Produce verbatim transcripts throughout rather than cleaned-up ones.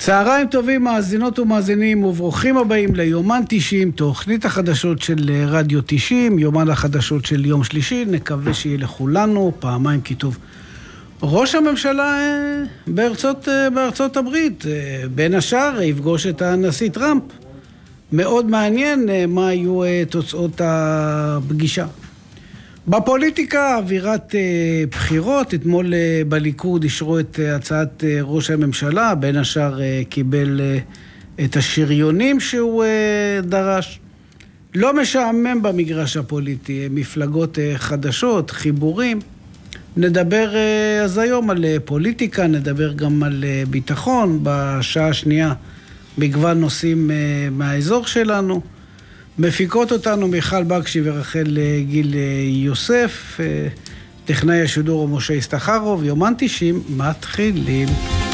צהריים טובים מאזינות ומאזינים וברוכים הבאים ליומן תשעים, תוכנית החדשות של רדיו תשעים, יומן החדשות של יום שלישי, נקווה שיהיה לכולנו פעמיים כי טוב. ראש הממשלה בארצות, בארצות הברית, בין השאר יפגוש את הנשיא טראמפ. מאוד מעניין מה היו תוצאות הפגישה. בפוליטיקה, אווירת בחירות, אתמול בליכוד אישרו את הצעת ראש הממשלה, בין השאר קיבל את השריונים שהוא דרש. לא משעמם במגרש הפוליטי, מפלגות חדשות, חיבורים. נדבר אז היום על פוליטיקה, נדבר גם על ביטחון, בשעה השנייה מגוון נושאים מהאזור שלנו. מפיקות אותנו מיכל בקשי ורחל גיל יוסף, טכנאי השידור משה הסתחרוב. יומן תשעים מתחילים.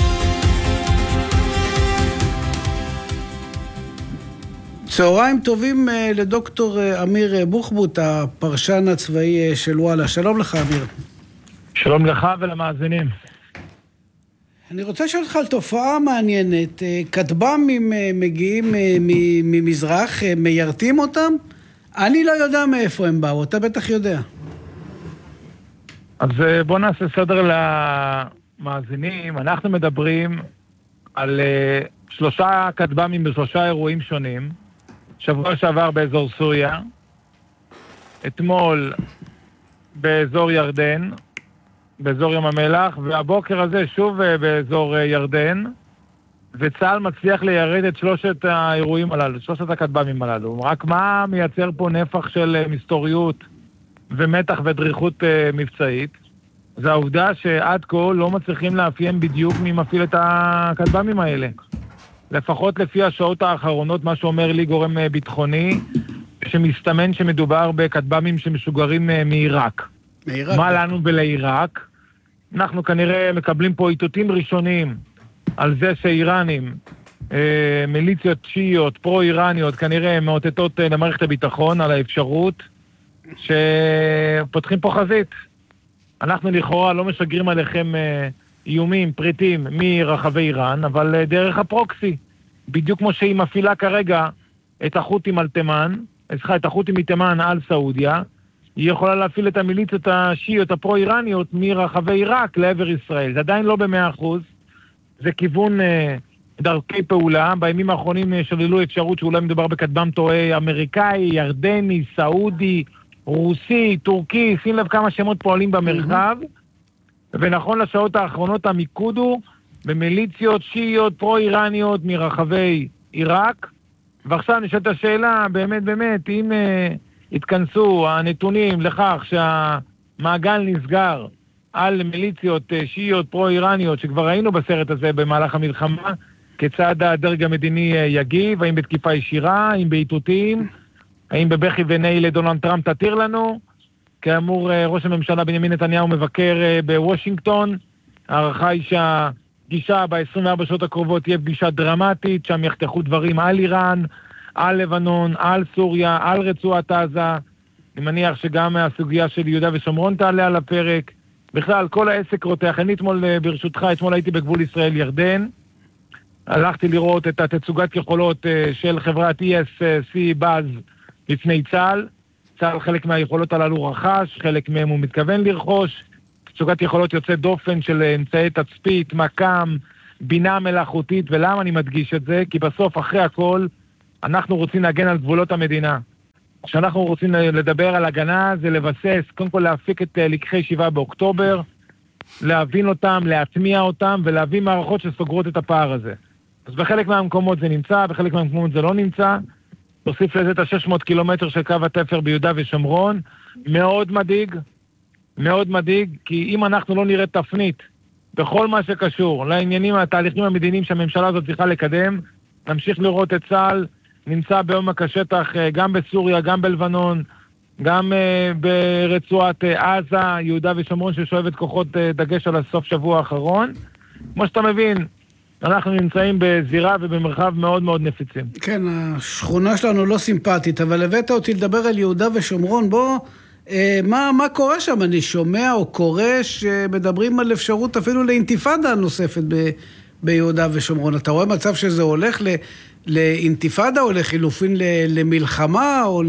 צהריים טובים לדוקטור אמיר בוחבוט, הפרשן הצבאי של וואלה. שלום לך אמיר. שלום לך ולמאזינים. אני רוצה לשאול אותך על תופעה מעניינת. כטב"מים מגיעים ממזרח, מיירטים אותם? אני לא יודע מאיפה הם באו, אתה בטח יודע. אז בוא נעשה סדר למאזינים. אנחנו מדברים על שלושה כטב"מים בשלושה אירועים שונים. שבוע שעבר באזור סוריה, אתמול באזור ירדן, באזור ים המלח, והבוקר הזה שוב באזור ירדן, וצה"ל מצליח ליירד את שלושת האירועים הללו, שלושת הכטב"מים הללו. רק מה מייצר פה נפח של מסתוריות ומתח ודריכות מבצעית? זה העובדה שעד כה לא מצליחים לאפיין בדיוק מי מפעיל את הכטב"מים האלה. לפחות לפי השעות האחרונות, מה שאומר לי גורם ביטחוני, שמסתמן שמדובר בכטב"מים שמשוגרים מעיראק. מה לנו ולעיראק? אנחנו כנראה מקבלים פה איתותים ראשונים על זה שאיראנים, אה, מיליציות שיעיות, פרו-איראניות, כנראה מאותתות אה, למערכת הביטחון על האפשרות שפותחים פה חזית. אנחנו לכאורה לא משגרים עליכם אה, איומים, פריטים מרחבי איראן, אבל אה, דרך הפרוקסי, בדיוק כמו שהיא מפעילה כרגע את החות'ים על תימן, סליחה, את החות'ים מתימן על סעודיה, היא יכולה להפעיל את המיליציות השיעיות הפרו-איראניות מרחבי עיראק לעבר ישראל. זה עדיין לא במאה אחוז, זה כיוון אה, דרכי פעולה. בימים האחרונים שללו אפשרות שאולי מדובר בכטב"ם טועה אמריקאי, ירדני, סעודי, רוסי, טורקי, שים לב כמה שמות פועלים במרחב, mm-hmm. ונכון לשעות האחרונות המיקוד הוא במיליציות שיעיות פרו-איראניות מרחבי עיראק. ועכשיו נשאלת השאלה, באמת באמת, אם... אה, התכנסו הנתונים לכך שהמעגל נסגר על מיליציות שיעיות פרו-איראניות שכבר ראינו בסרט הזה במהלך המלחמה, כיצד הדרג המדיני יגיב, האם בתקיפה ישירה, האם בעיתותים, האם בבכי וני לדונלד טראמפ תתיר לנו. כאמור, ראש הממשלה בנימין נתניהו מבקר בוושינגטון, הערכה היא שהפגישה ב-עשרים וארבע שעות הקרובות תהיה פגישה דרמטית, שם יחתכו דברים על איראן, על לבנון, על סוריה, על רצועת עזה. אני מניח שגם הסוגיה של יהודה ושומרון תעלה על הפרק. בכלל, כל העסק רותח. אני אתמול, ברשותך, אתמול הייתי בגבול ישראל-ירדן. הלכתי לראות את התצוגת יכולות של חברת אי אס סי באז לפני צה"ל. צה"ל חלק מהיכולות הללו רכש, חלק מהם הוא מתכוון לרכוש. תצוגת יכולות יוצאת דופן של אמצעי תצפית, מקם, בינה מלאכותית. ולמה אני מדגיש את זה? כי בסוף, אחרי הכל, אנחנו רוצים להגן על גבולות המדינה. כשאנחנו רוצים לדבר על הגנה, זה לבסס, קודם כל להפיק את לקחי שבעה באוקטובר, להבין אותם, להטמיע אותם, ולהביא מערכות שסוגרות את הפער הזה. אז בחלק מהמקומות זה נמצא, בחלק מהמקומות זה לא נמצא. תוסיף לזה את ה-שש מאות קילומטר של קו התפר ביהודה ושומרון. מאוד מדאיג, מאוד מדאיג, כי אם אנחנו לא נראה תפנית בכל מה שקשור לעניינים, התהליכים המדיניים שהממשלה הזאת צריכה לקדם, נמשיך לראות את צה"ל נמצא בעומק השטח גם בסוריה, גם בלבנון, גם ברצועת עזה, יהודה ושומרון ששואבת כוחות דגש על הסוף שבוע האחרון. כמו שאתה מבין, אנחנו נמצאים בזירה ובמרחב מאוד מאוד נפיצים. כן, השכונה שלנו לא סימפטית, אבל הבאת אותי לדבר על יהודה ושומרון. בוא, אה, מה, מה קורה שם? אני שומע או קורא שמדברים על אפשרות אפילו לאינתיפאדה נוספת ביהודה ושומרון. אתה רואה מצב שזה הולך ל, לאינתיפאדה או לחילופין למלחמה או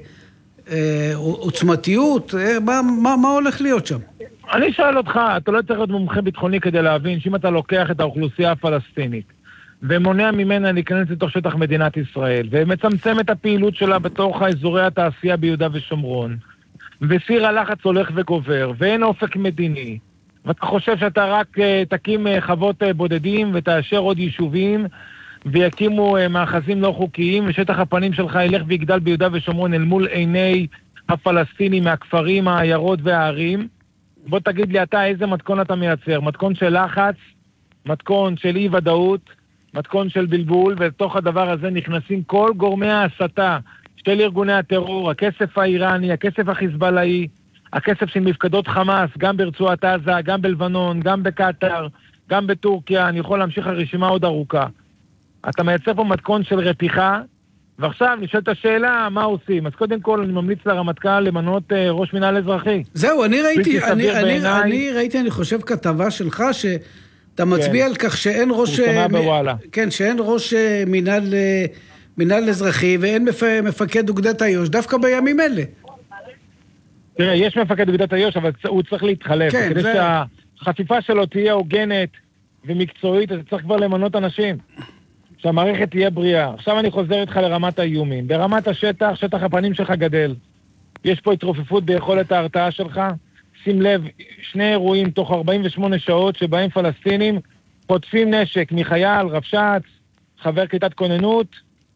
לעוצמתיות? מה, מה, מה הולך להיות שם? אני שואל אותך, אתה לא צריך להיות מומחה ביטחוני כדי להבין שאם אתה לוקח את האוכלוסייה הפלסטינית ומונע ממנה להיכנס לתוך שטח מדינת ישראל ומצמצם את הפעילות שלה בתוך האזורי התעשייה ביהודה ושומרון וסיר הלחץ הולך וגובר ואין אופק מדיני ואתה חושב שאתה רק uh, תקים uh, חוות uh, בודדים ותאשר עוד יישובים ויקימו uh, מאחזים לא חוקיים ושטח הפנים שלך ילך ויגדל ביהודה ושומרון אל מול עיני הפלסטינים מהכפרים, העיירות והערים. בוא תגיד לי אתה איזה מתכון אתה מייצר, מתכון של לחץ, מתכון של אי ודאות, מתכון של בלבול, ולתוך הדבר הזה נכנסים כל גורמי ההסתה של ארגוני הטרור, הכסף האיראני, הכסף החיזבאללאי, הכסף של מפקדות חמאס, גם ברצועת עזה, גם בלבנון, גם בקטר, גם בטורקיה, אני יכול להמשיך הרשימה עוד ארוכה. אתה מייצר פה מתכון של רתיחה, ועכשיו נשאלת השאלה, מה עושים? אז קודם כל אני ממליץ לרמטכ"ל למנות uh, ראש מינהל אזרחי. זהו, אני ראיתי, אני, אני, בעיני... אני ראיתי, אני חושב כתבה שלך, שאתה מצביע כן. על כך שאין ראש... בוואלה. כן, שאין ראש מינהל, מינהל אזרחי, ואין מפ... מפקד אוגדת איו"ש, דווקא בימים אלה. תראה, יש מפקד אוגדת איו"ש, אבל הוא צריך להתחלף. כן, כדי זה... שהחפיפה שלו תהיה הוגנת ומקצועית, אז צריך כבר למנות אנשים. שהמערכת תהיה בריאה. עכשיו אני חוזר איתך לרמת האיומים. ברמת השטח, שטח הפנים שלך גדל. יש פה התרופפות ביכולת ההרתעה שלך. שים לב, שני אירועים תוך ארבעים ושמונה שעות שבהם פלסטינים חוטפים נשק מחייל, רבש"ץ, חבר כיתת כוננות,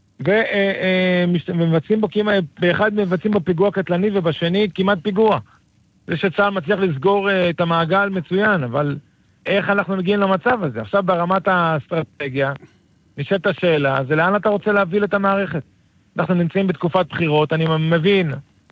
ומבצעים בו, באחד מבצעים בו פיגוע קטלני ובשני כמעט פיגוע. זה שצה"ל מצליח לסגור את המעגל מצוין, אבל איך אנחנו מגיעים למצב הזה? עכשיו ברמת האסטרטגיה, נשאלת השאלה, זה לאן אתה רוצה להביא את המערכת? אנחנו נמצאים בתקופת בחירות, אני מבין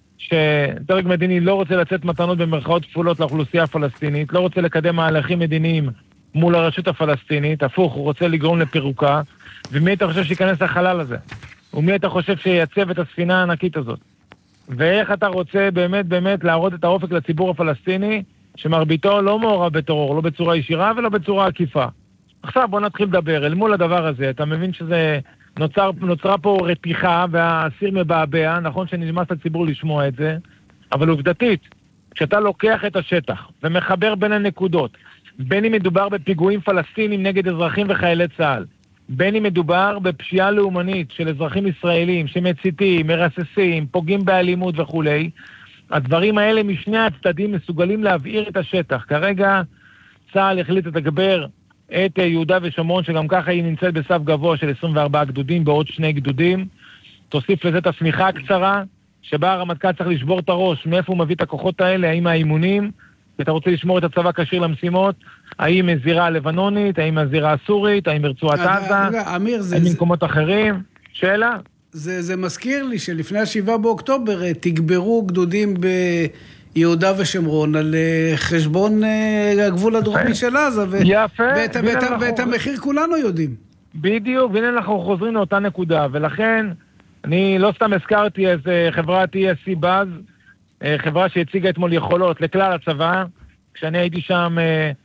שדרג מדיני לא רוצה לצאת מתנות במרכאות כפולות לאוכלוסייה הפלסטינית, לא רוצה לקדם מהלכים מדיניים מול הרשות הפלסטינית, הפוך, הוא רוצה לגרום לפירוקה, ומי אתה חושב שיכנס לחלל הזה? ומי אתה חושב שייצב את הספינה הענקית הזאת? ואיך אתה רוצה באמת באמת להראות את האופק לציבור הפלסטיני, שמרביתו לא מעורב בטרור, לא בצורה ישירה ולא בצורה עקיפה. עכשיו בוא נתחיל לדבר, אל מול הדבר הזה, אתה מבין שזה נוצר, נוצרה פה רתיחה והסיר מבעבע, נכון שנשמע לציבור לשמוע את זה, אבל עובדתית, כשאתה לוקח את השטח ומחבר בין הנקודות, בין אם מדובר בפיגועים פלסטינים נגד אזרחים וחיילי צה"ל, בין אם מדובר בפשיעה לאומנית של אזרחים ישראלים שמציתים, מרססים, פוגעים באלימות וכו', הדברים האלה משני הצדדים מסוגלים להבעיר את השטח. כרגע צה"ל החליט לתגבר את יהודה ושומרון, שגם ככה היא נמצאת בסף גבוה של עשרים וארבעה גדודים, בעוד שני גדודים. תוסיף לזה את השמיכה הקצרה, שבה הרמטכ"ל צריך לשבור את הראש, מאיפה הוא מביא את הכוחות האלה, האם האימונים, ואתה רוצה לשמור את הצבא כשיר למשימות, האם הזירה הלבנונית, האם הזירה הסורית, האם ברצועת עזה, האם במקומות אחרים. שאלה. זה, זה מזכיר לי שלפני השבעה באוקטובר תגברו גדודים ביהודה ושומרון על חשבון הגבול הדרומי של עזה, ו- יפה, ואת, ואת, ואת, ואת המחיר כולנו יודעים. בדיוק, והנה אנחנו חוזרים לאותה נקודה, ולכן אני לא סתם הזכרתי איזה חברת אי אס סי באז, חברה שהציגה אתמול יכולות לכלל הצבא, כשאני הייתי שם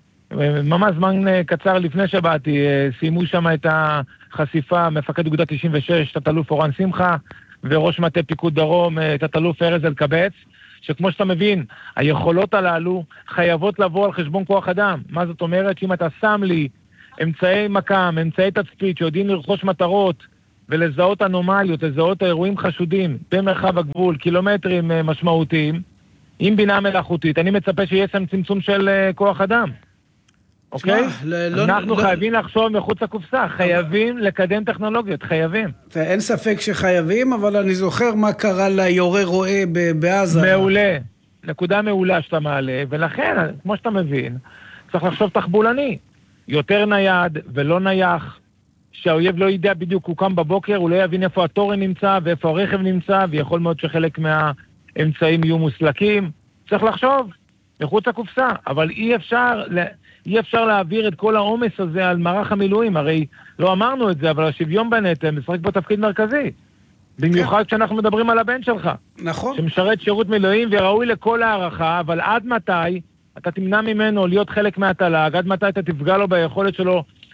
ממש זמן קצר לפני שבאתי, סיימו שם את החשיפה, מפקד אוגדה תשעים ושש, תת-אלוף אורן שמחה, וראש מטה פיקוד דרום, תת-אלוף ארז אלקבץ, שכמו שאתה מבין, היכולות הללו חייבות לבוא על חשבון כוח אדם. מה זאת אומרת? שאם אתה שם לי אמצעי מקם, אמצעי תצפית, שיודעים לרכוש מטרות, ולזהות אנומליות, לזהות האירועים חשודים במרחב הגבול, קילומטרים משמעותיים, עם בינה מלאכותית, אני מצפה שיהיה שם צמצום של כוח אדם. אוקיי? אנחנו חייבים לחשוב מחוץ לקופסה, חייבים לקדם טכנולוגיות, חייבים. אין ספק שחייבים, אבל אני זוכר מה קרה ליורה רואה בעזה. מעולה, נקודה מעולה שאתה מעלה, ולכן, כמו שאתה מבין, צריך לחשוב תחבולני, יותר נייד ולא נייח, שהאויב לא ידע בדיוק, הוא קם בבוקר, הוא לא יבין איפה התורן נמצא ואיפה הרכב נמצא, ויכול מאוד שחלק מהאמצעים יהיו מוסלקים. צריך לחשוב מחוץ לקופסה, אבל אי אפשר, אי אפשר להעביר את כל העומס הזה על מערך המילואים. הרי לא אמרנו את זה, אבל השוויון בנטל משחק בו תפקיד מרכזי. במיוחד כשאנחנו מדברים על הבן שלך. נכון. שמשרת שירות מילואים וראוי לכל הערכה, אבל עד מתי אתה תמנע ממנו להיות חלק מהתל"ג, עד מתי אתה תפגע לו ביכולת שלו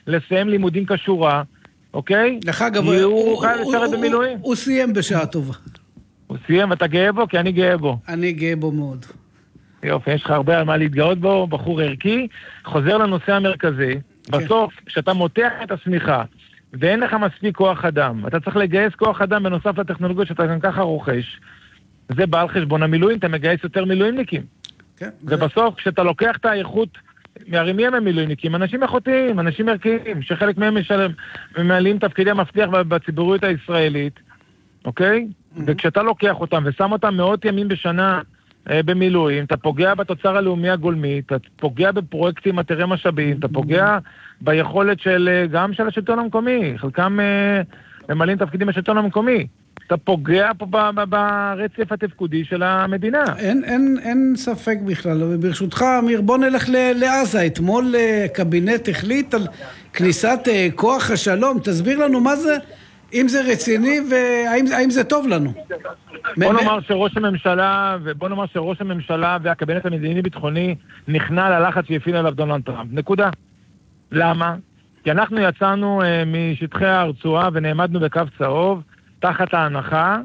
לסיים לימודים כשורה, אוקיי? לך אגב, הוא חייב לשרת במילואים. הוא סיים בשעה טובה. הוא סיים, ואתה גאה בו? כי אני גאה בו. אני גאה בו מאוד. יופי, יש לך הרבה על מה להתגאות בו, בחור ערכי. חוזר לנושא המרכזי, בסוף, כשאתה מותח את הסמיכה, ואין לך מספיק כוח אדם, אתה צריך לגייס כוח אדם בנוסף לטכנולוגיות שאתה גם ככה רוכש, זה בא על חשבון המילואים, אתה מגייס יותר מילואימניקים. כן. ובסוף, כשאתה לוקח את האיכות, מהרימי הם המילואימניקים, אנשים איכותיים, אנשים ערכיים, שחלק מהם משלם, ממלאים תפקידי מפתח בציבוריות הישראלית, אוקיי? Mm-hmm. וכשאתה לוקח אותם ושם אותם מאות ימים בשנה אה, במילואים, אתה פוגע בתוצר הלאומי הגולמי, אתה פוגע בפרויקטים עתירי משאבים, אתה פוגע ביכולת של, גם של השלטון המקומי, חלקם אה, ממלאים תפקידים בשלטון המקומי. אתה פוגע פה ברצף התפקודי של המדינה. אין, אין, אין ספק בכלל. וברשותך, אמיר, בוא נלך לעזה. אתמול קבינט החליט על כניסת כוח השלום. תסביר לנו מה זה, אם זה רציני והאם האם זה טוב לנו. בוא נאמר שראש הממשלה, ובוא נאמר שראש הממשלה והקבינט המדיני-ביטחוני נכנע ללחץ שהפעיל עליו דונלד טראמפ. נקודה. למה? כי אנחנו יצאנו משטחי הרצועה ונעמדנו בקו צהוב, תחת ההנחה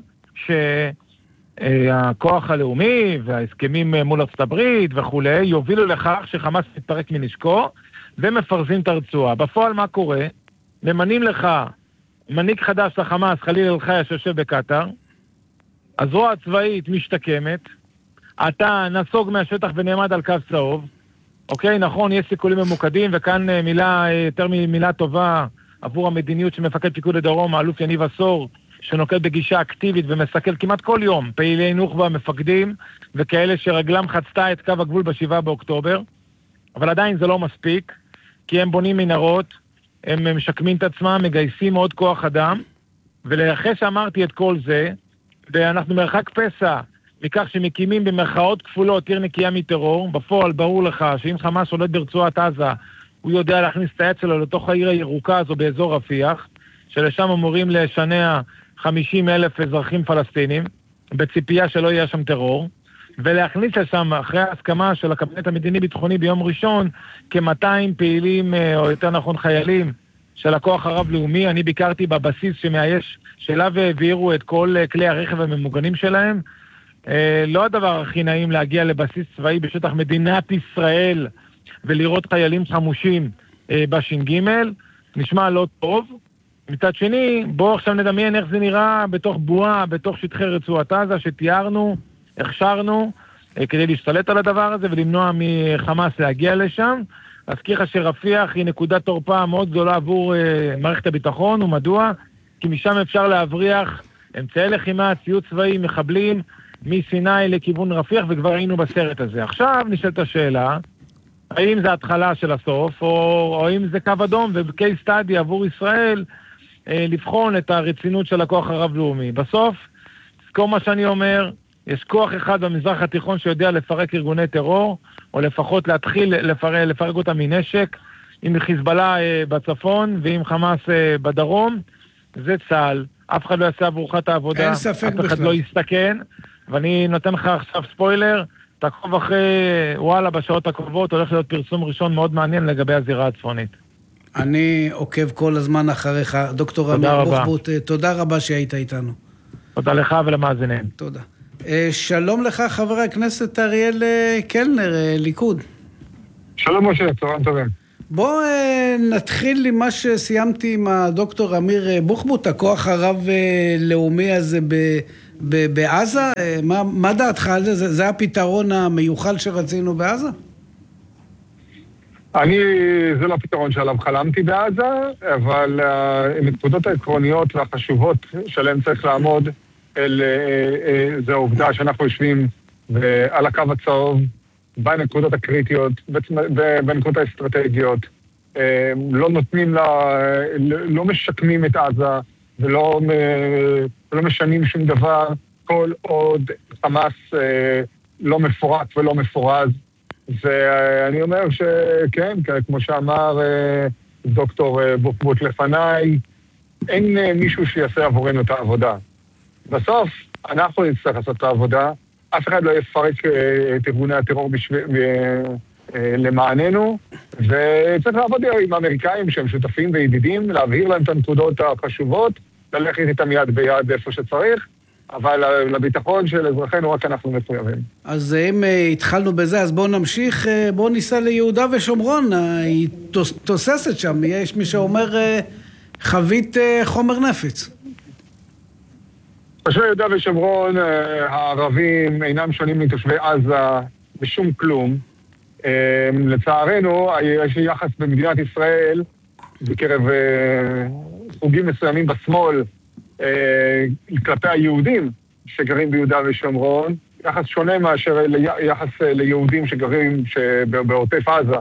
שהכוח הלאומי וההסכמים מול ארצות הברית וכולי יובילו לכך שחמאס מתפרק מנשקו ומפרזים את הרצועה. בפועל מה קורה? ממנים לך מנהיג חדש לחמאס, חליל אל-חיה שיושב בקטר, הזרוע הצבאית משתקמת, אתה נסוג מהשטח ונעמד על קו צהוב, אוקיי, נכון, יש סיכולים ממוקדים, וכאן מילה, יותר ממילה טובה עבור המדיניות של מפקד פיקוד הדרום, האלוף יניב עשור, שנוקט בגישה אקטיבית ומסכל כמעט כל יום פעילי נוח'בה, מפקדים וכאלה שרגלם חצתה את קו הגבול בשבעה באוקטובר, אבל עדיין זה לא מספיק, כי הם בונים מנהרות, הם משקמים את עצמם, מגייסים עוד כוח אדם, ולאחרי שאמרתי את כל זה, ואנחנו מרחק פסע מכך שמקימים במרכאות כפולות עיר נקייה מטרור, בפועל ברור לך שאם חמאס שולט ברצועת עזה, הוא יודע להכניס את היד שלו לתוך העיר הירוקה הזו באזור רפיח, שלשם אמורים לשנע חמישים אלף אזרחים פלסטינים, בציפייה שלא יהיה שם טרור, ולהכניס לשם, אחרי ההסכמה של הקבינט המדיני-ביטחוני ביום ראשון, כ-מאתיים פעילים, או יותר נכון חיילים, של הכוח הרב-לאומי. אני ביקרתי בבסיס שמאייש, שאליו העבירו את כל כלי הרכב הממוגנים שלהם. לא הדבר הכי נעים להגיע לבסיס צבאי בשטח מדינת ישראל, ולראות חיילים חמושים בש"ג, נשמע לא טוב. מצד שני, בואו עכשיו נדמיין איך זה נראה בתוך בועה, בתוך שטחי רצועת עזה, שתיארנו, הכשרנו, כדי להשתלט על הדבר הזה ולמנוע מחמאס להגיע לשם. אזכיר לך שרפיח היא נקודת תורפה מאוד גדולה עבור מערכת הביטחון, ומדוע? כי משם אפשר להבריח אמצעי לחימה, ציוד צבאי, מחבלים, מסיני לכיוון רפיח, וכבר היינו בסרט הזה. עכשיו נשאלת השאלה, האם זה התחלה של הסוף, או, או האם זה קו אדום ובקייס סטאדי עבור ישראל, אה, לבחון את הרצינות של הכוח הרב-לאומי. בסוף, זכור מה שאני אומר, יש כוח אחד במזרח התיכון שיודע לפרק ארגוני טרור, או לפחות להתחיל לפרק, לפרק אותם מנשק, עם חיזבאללה אה, בצפון ועם חמאס אה, בדרום, זה צה"ל. אף אחד לא יעשה עבורך את העבודה, אין ספק בכלל. אף אחד לא יסתכן, ואני נותן לך עכשיו ספוילר, תעקוב אחרי וואלה בשעות הקרובות, הולך להיות פרסום ראשון מאוד מעניין לגבי הזירה הצפונית. אני עוקב כל הזמן אחריך, דוקטור אמיר בוחבוט, תודה רבה שהיית איתנו. תודה לך ולמאזינים. תודה. שלום לך חבר הכנסת אריאל קלנר, ליכוד. שלום משה, צהריים טובים. בוא נתחיל עם מה שסיימתי עם הדוקטור אמיר בוחבוט, הכוח הרב-לאומי הזה ב... בעזה, מה, מה דעתך על זה? זה? זה הפתרון המיוחל שרצינו בעזה? אני, זה לא הפתרון שעליו חלמתי בעזה, אבל הנקודות העקרוניות והחשובות שלהם צריך לעמוד, אל, זה העובדה שאנחנו יושבים על הקו הצהוב, בנקודות הקריטיות, בנקודות האסטרטגיות, לא נותנים לה, לא משקמים את עזה, ולא, ולא משנים שום דבר, כל עוד חמאס אה, לא מפורק ולא מפורז. ואני אומר שכן, כמו שאמר אה, דוקטור אה, בוחבוט לפניי, אין אה, מישהו שיעשה עבורנו את העבודה. בסוף, אנחנו נצטרך לעשות את העבודה, אף אחד לא יפרק אה, את ארגוני הטרור בשביל, למעננו, וצריך לעבוד עם האמריקאים שהם שותפים וידידים, להבהיר להם את הנקודות החשובות, ללכת איתם יד ביד איפה שצריך, אבל לביטחון של אזרחינו רק אנחנו מחויבים. אז אם התחלנו בזה, אז בואו נמשיך, בואו ניסע ליהודה ושומרון, היא תוססת שם, יש מי שאומר חבית חומר נפץ. תושבי יהודה ושומרון, הערבים אינם שונים מתושבי עזה בשום כלום. לצערנו, יש יחס במדינת ישראל, בקרב סוגים מסוימים בשמאל, כלפי היהודים שגרים ביהודה ושומרון, יחס שונה מאשר יחס ליהודים שגרים בעוטף עזה.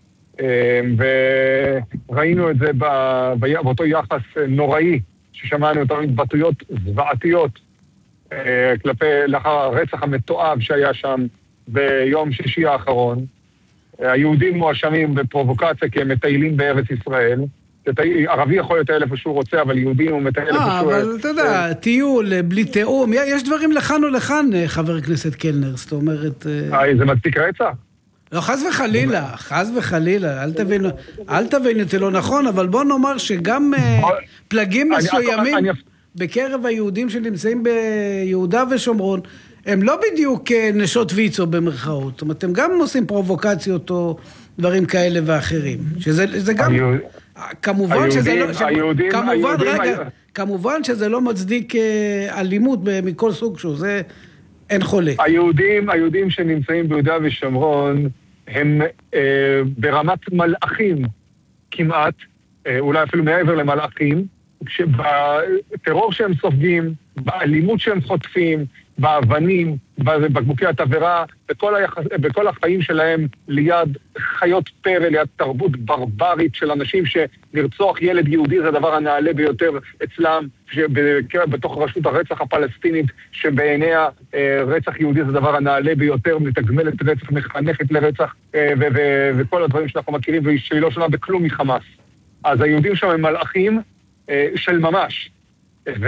וראינו את זה באותו יחס נוראי, ששמענו את התבטאויות זוועתיות כלפי לאחר הרצח המתועב שהיה שם ביום שישי האחרון. היהודים מואשמים בפרובוקציה כי הם מטיילים בארץ ישראל. ערבי יכול לטייל איפה שהוא רוצה, אבל יהודים הוא מטייל איפה שהוא... אה, אבל אתה יודע, טיול, בלי תיאום, יש דברים לכאן ולכאן, חבר הכנסת קלנר, זאת אומרת... זה מצדיק רצח? לא, חס וחלילה, חס וחלילה, אל תבין, אל תבין את זה לא נכון, אבל בוא נאמר שגם פלגים מסוימים בקרב היהודים שנמצאים ביהודה ושומרון, הם לא בדיוק נשות ויצו במרכאות, זאת אומרת, הם גם עושים פרובוקציות או דברים כאלה ואחרים, שזה גם... כמובן שזה לא... כמובן, רגע, כמובן שזה לא מצדיק אלימות מכל סוג שהוא, זה... אין חולק. היהודים, היהודים שנמצאים ביהודה ושומרון, הם אה, ברמת מלאכים כמעט, אה, אולי אפילו מעבר למלאכים, שבטרור שהם סופגים, באלימות שהם חוטפים, באבנים, בבקבוקי התבערה, בכל, היחס, בכל החיים שלהם ליד חיות פרא, ליד תרבות ברברית של אנשים שלרצוח ילד יהודי זה הדבר הנעלה ביותר אצלם, בתוך רשות הרצח הפלסטינית, שבעיניה רצח יהודי זה הדבר הנעלה ביותר, מתגמלת רצח, מחנכת לרצח, ו- ו- וכל הדברים שאנחנו מכירים, והיא לא שונה בכלום מחמאס. אז היהודים שם הם מלאכים של ממש. ו...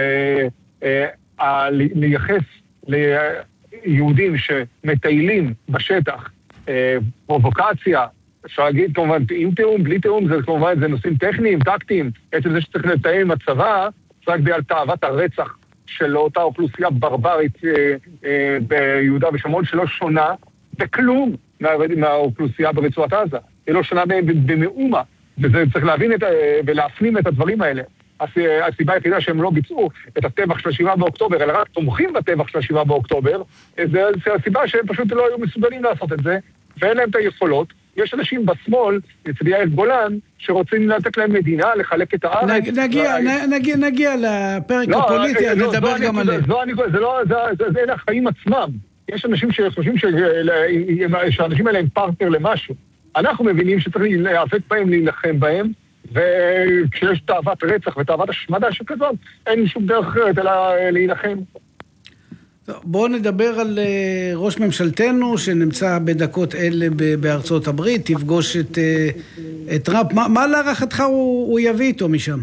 לייחס ליהודים שמטיילים בשטח פרובוקציה, אפשר להגיד כמובן עם תאום, בלי תאום, זה כמובן זה נושאים טכניים, טקטיים, עצם זה שצריך לתאם עם הצבא, רק בעל תאוות הרצח של אותה אוכלוסייה ברברית ביהודה ושומרון שלא שונה בכלום מהאוכלוסייה ברצועת עזה, היא לא שונה במאומה, וזה צריך להבין ולהפנים את הדברים האלה. הסיבה היחידה שהם לא ביצעו את הטבח של השבעה באוקטובר, אלא רק תומכים בטבח של השבעה באוקטובר, זה הסיבה שהם פשוט לא היו מסוגלים לעשות את זה, ואין להם את היכולות. יש אנשים בשמאל, אצל יאיר גולן, שרוצים לתת להם מדינה, לחלק את הארץ. נגיע, נגיע, נגיע לפרק הפוליטי, נדבר גם עליהם. זה לא, זה אלה החיים עצמם. יש אנשים שחושבים שהאנשים האלה הם פרטנר למשהו. אנחנו מבינים שצריך להיאבק בהם, להילחם בהם, וכשיש תאוות רצח ותאוות השמדה שכזאת, אין שום דרך אחרת אלא להילחם. בואו נדבר על ראש ממשלתנו שנמצא בדקות אלה בארצות הברית, תפגוש את, את טראמפ. מה, מה להערכתך הוא, הוא יביא איתו משם?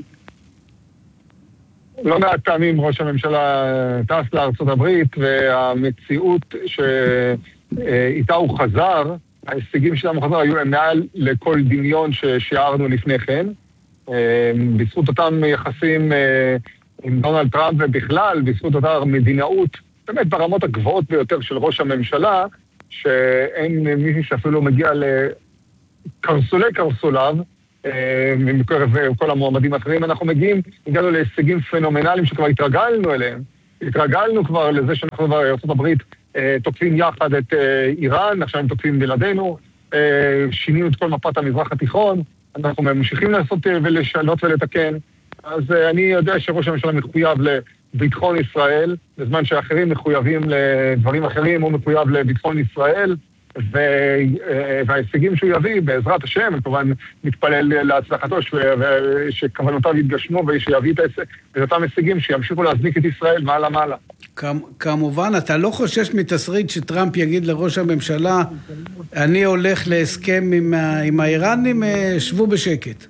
לא מעט פעמים ראש הממשלה טס לארצות הברית, והמציאות שאיתה הוא חזר, ההישגים שלנו חזר היו מעל לכל דמיון ששיערנו לפני כן. בזכות אותם יחסים עם דונלד טראמפ ובכלל, בזכות אותה מדינאות, באמת ברמות הגבוהות ביותר של ראש הממשלה, שאין מישהו שאפילו מגיע לקרסולי קרסוליו, מקרב כל המועמדים האחרים, אנחנו מגיעים, הגענו להישגים פנומנליים שכבר התרגלנו אליהם. התרגלנו כבר לזה שאנחנו בארצות הברית תוקפים יחד את איראן, עכשיו הם תוקפים בלעדינו, שינינו את כל מפת המזרח התיכון, אנחנו ממשיכים לעשות ולשנות ולתקן. אז אני יודע שראש הממשלה מחויב לביטחון ישראל, בזמן שאחרים מחויבים לדברים אחרים, הוא מחויב לביטחון ישראל, וההישגים שהוא יביא, בעזרת השם, כמובן מתפלל להצלחתו, שכוונותיו יתגשמו ושיביא את אותם הישגים שימשיכו להזניק את ישראל מעלה מעלה. כמובן, אתה לא חושש מתסריט שטראמפ יגיד לראש הממשלה, אני הולך להסכם עם האיראנים, שבו בשקט.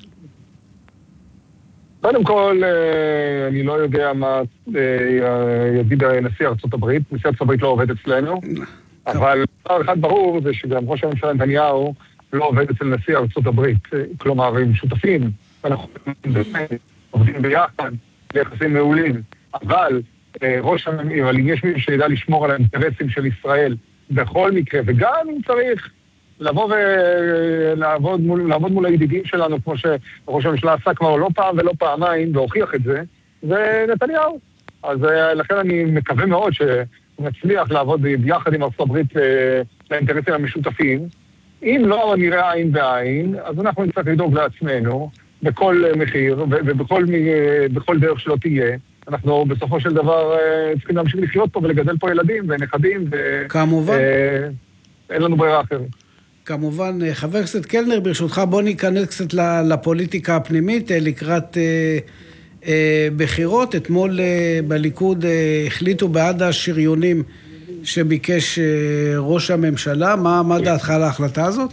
קודם כל, אני לא יודע מה יגיד נשיא ארצות הברית, נשיא ארצות הברית לא עובד אצלנו, אבל דבר אחד ברור זה שגם ראש הממשלה נתניהו לא עובד אצל נשיא ארצות הברית, כלומר הם שותפים, אנחנו עובדים ביחד, ליחסים מעולים, אבל ראש הממשלה, אבל אם יש מישהו שידע לשמור על האינטרסים של ישראל בכל מקרה, וגם אם צריך לבוא ולעבוד מול, לעבוד מול הידידים שלנו, כמו שראש הממשלה עשה כבר לא פעם ולא פעמיים, והוכיח את זה, זה נתניהו. אז לכן אני מקווה מאוד שנצליח לעבוד ביחד עם ארצות הברית לאינטרסים המשותפים. אם לא נראה עין בעין, אז אנחנו נצטרך לדאוג לעצמנו בכל מחיר ובכל בכל דרך שלא תהיה. אנחנו בסופו של דבר צריכים להמשיך לחיות פה ולגדל פה ילדים ונכדים. כמובן. אין לנו ברירה אחרת. כמובן, חבר הכנסת קלנר, ברשותך בוא ניכנס קצת לפוליטיקה הפנימית לקראת בחירות. אתמול בליכוד החליטו בעד השריונים שביקש ראש הממשלה. מה, מה דעתך על ההחלטה הזאת?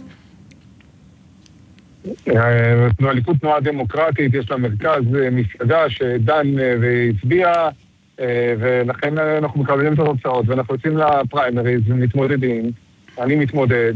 הליכוד תנועה דמוקרטית, יש לה מרכז מפלגה שדן והצביע, ולכן אנחנו מקבלים את התוצאות, ואנחנו יוצאים לפריימריז ומתמודדים. אני מתמודד,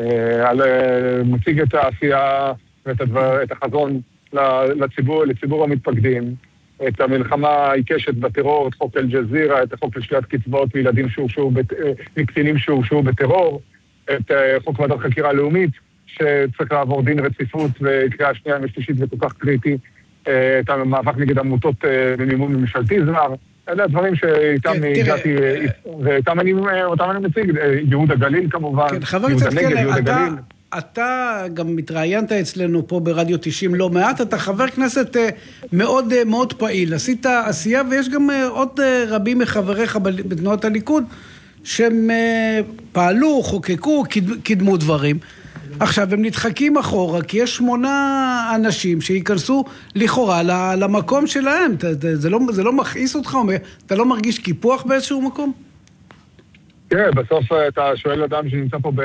מציג את העשייה ואת הדבר, את החזון לציבור, לציבור המתפקדים, את המלחמה העיקשת בטרור, את חוק אל-ג'זירה, את החוק לשלילת קצבאות מילדים שהורשעו, מקטינים שהורשעו בטרור, את חוק ועדת חקירה לאומית, שצריך לעבור דין רציפות וקריאה שנייה ושלישית וכל כך קריטי, את המאבק נגד עמותות במימון ממשלתי זר. אלה הדברים שאיתם הגעתי, ואותם אני מציג, ייהוד הגליל כמובן, ייהוד הנגב, ייהוד הגליל. אתה גם מתראיינת אצלנו פה ברדיו תשעים לא מעט, אתה חבר כנסת מאוד מאוד פעיל, עשית עשייה, ויש גם עוד רבים מחבריך בתנועת הליכוד, שהם פעלו, חוקקו, קידמו דברים. עכשיו, הם נדחקים אחורה, כי יש שמונה אנשים שיכנסו לכאורה למקום שלהם. זה לא, זה לא מכעיס אותך? אתה לא מרגיש קיפוח באיזשהו מקום? כן, בסוף אתה שואל אדם שנמצא פה ב...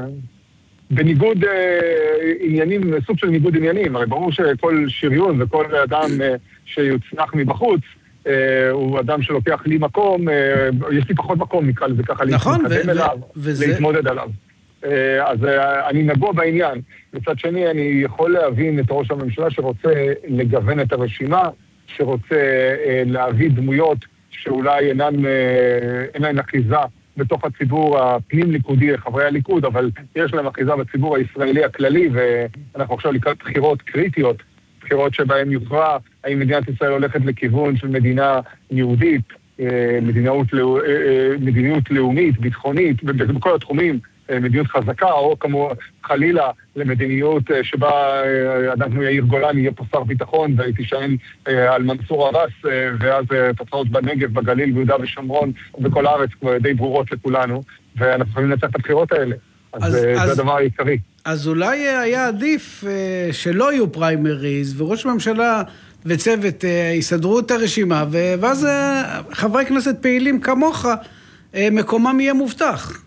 בניגוד עניינים, סוג של ניגוד עניינים. הרי ברור שכל שריון וכל אדם שיוצנח מבחוץ, הוא אדם שלוקח לי מקום, יש לי פחות מקום, נקרא לזה ככה, נכון, להתקדם אליו, להתמודד עליו. אז אני נגוע בעניין. מצד שני, אני יכול להבין את ראש הממשלה שרוצה לגוון את הרשימה, שרוצה להביא דמויות שאולי אינן, אינן אחיזה בתוך הציבור הפנים-ליכודי, חברי הליכוד, אבל יש להם אחיזה בציבור הישראלי הכללי, ואנחנו עכשיו לקראת בחירות קריטיות, בחירות שבהן יוכרע האם מדינת ישראל הולכת לכיוון של מדינה יהודית, מדיניות, מדיניות לאומית, ביטחונית, בכל התחומים, מדיניות חזקה, או כמו חלילה למדיניות שבה אדם יאיר גולן יהיה פה שר ביטחון, ותישען על מנסור עבאס, ואז תוצאות בנגב, בגליל, ביהודה ושומרון, ובכל הארץ כבר די ברורות לכולנו, ואנחנו יכולים לנצח את הבחירות האלה. אז, אז זה אז, הדבר העיקרי. אז אולי היה עדיף שלא יהיו פריימריז, וראש הממשלה וצוות יסדרו את הרשימה, ואז חברי כנסת פעילים כמוך, מקומם יהיה מובטח.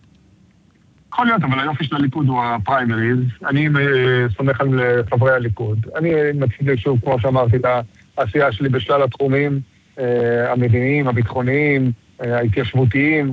יכול להיות, אבל היופי של הליכוד הוא הפריימריז. אני סומך על חברי הליכוד. אני מציג שוב, כמו שאמרתי, את העשייה שלי בשלל התחומים, המדיניים, הביטחוניים, ההתיישבותיים,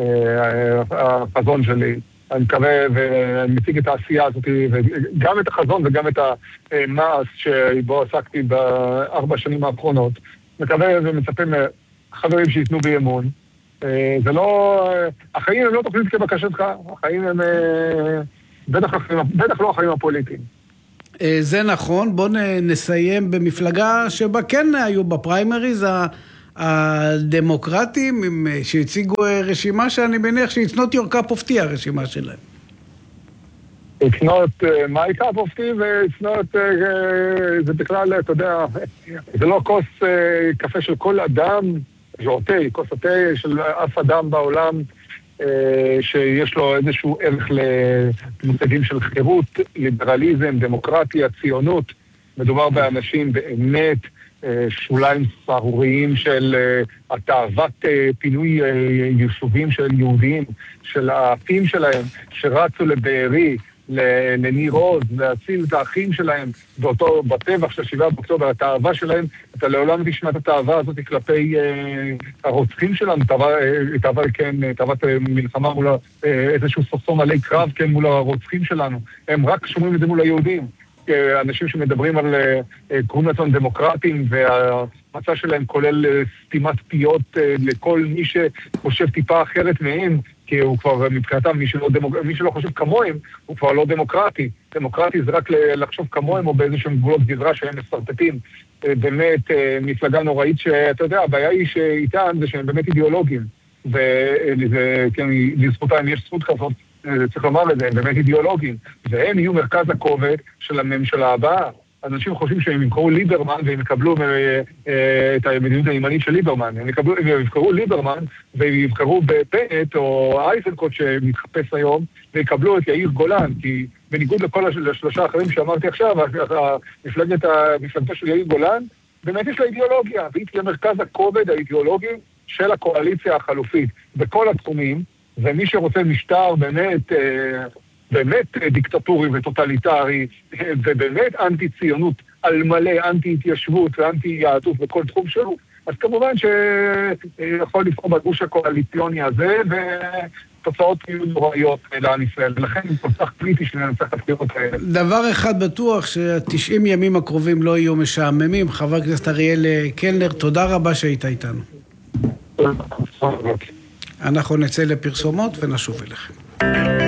החזון שלי. אני מקווה ואני מציג את העשייה הזאת, וגם את החזון וגם את המעש שבו עסקתי בארבע שנים האחרונות. מקווה ומצפה מחברים שיתנו בי אמון. זה לא, החיים הם לא תוכנית כבקשתך, החיים הם בטח, בטח לא החיים הפוליטיים. זה נכון, בואו נסיים במפלגה שבה כן היו בפריימריז הדמוקרטים, שהציגו רשימה שאני מניח ש-It's not your cup of tea הרשימה שלהם. It's not my cup of tea ו-It's not, זה בכלל, אתה יודע, זה לא כוס קפה של כל אדם, ז'ורטה, כוס התה של אף אדם בעולם שיש לו איזשהו ערך למושגים של חירות, ליברליזם, דמוקרטיה, ציונות. מדובר באנשים באמת שוליים סהרוריים של התאוות פינוי יישובים של יהודים, של האפים שלהם, שרצו לבארי לניר עוז, להציל את האחים שלהם באותו, בטבח של שבעה באוקטובר, את האהבה שלהם, אתה לעולם תשמע את התאווה הזאת כלפי אה, הרוצחים שלנו, תאווה, תאווה, כן, תאוות מלחמה מול איזשהו סופסון עלי קרב, כן, מול הרוצחים שלנו. הם רק שומרים את זה מול היהודים. אנשים שמדברים על קוראים לעצמם דמוקרטים, והמצע שלהם כולל סתימת פיות לכל מי שחושב טיפה אחרת מהם, כי הוא כבר מבחינתם, מי שלא, דמוק... מי שלא חושב כמוהם, הוא כבר לא דמוקרטי. דמוקרטי זה רק לחשוב כמוהם או באיזשהם גבולות גזרה שהם מסרטטים. באמת מפלגה נוראית שאתה יודע, הבעיה היא שאיתן זה שהם באמת אידיאולוגים. וכן, לזכותם יש זכות כזאת, צריך לומר את זה, הם באמת אידיאולוגים. והם יהיו מרכז הכובד של הממשלה הבאה. אנשים חושבים שהם ימכרו ליברמן והם יקבלו את המדיניות הימנית של ליברמן. הם יבחרו ליברמן ויבחרו בפנט או אייזנקוט שמתחפש היום ויקבלו את יאיר גולן, כי בניגוד לכל השלושה האחרים שאמרתי עכשיו, המפלגתו של יאיר גולן באמת יש לה אידיאולוגיה, והיא תהיה מרכז הכובד האידיאולוגי של הקואליציה החלופית בכל התחומים, ומי שרוצה משטר באמת... באמת דיקטטורי וטוטליטרי, ובאמת אנטי-ציונות על מלא, אנטי-התיישבות ואנטי-יהדות בכל תחום שלו, אז כמובן שיכול לבחור בגוש הקואליציוני הזה, ותוצאות יהיו נוראיות לעם ישראל, ולכן הוא כל כך קריטי שננצח את הבחירות האלה. דבר אחד בטוח, ש-תשעים ימים הקרובים לא יהיו משעממים. חבר הכנסת אריאל קלנר, תודה רבה שהיית איתנו. אנחנו נצא לפרסומות ונשוב אליכם.